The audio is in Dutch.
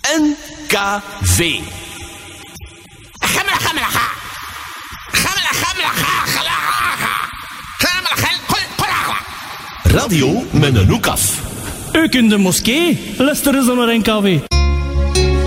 NKV. Radio met een hoek af. Ook in de moskee luisteren ze naar NKV.